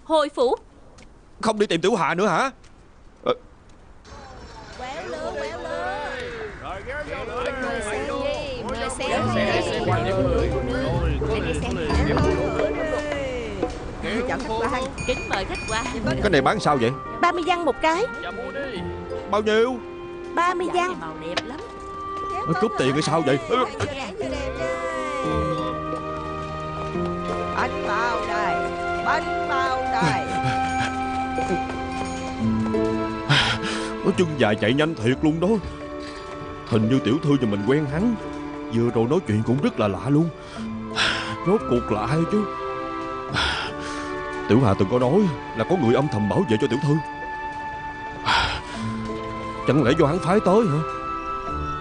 Hồi phủ. Không đi tìm Tiểu Hà nữa hả? Quéo lươn, quéo lươn. Mời xem đi, mời xem đi. Chào khách quan. Kính mời khách quan. Cái này bán sao vậy? 30 văn một cái. Bao nhiêu? 30 Dạ, văn. màu đẹp lắm. Cướp tiền hay sao vậy? Bánh bao đây, bánh bao đây. Nó chân dài chạy nhanh thiệt luôn đó. Hình như tiểu thư nhà mình quen hắn. Vừa rồi nói chuyện cũng rất là lạ luôn. Rốt cuộc là ai chứ? Tiểu Hà từng có nói là có người âm thầm bảo vệ cho tiểu thư. Chẳng lẽ do hắn phái tới hả?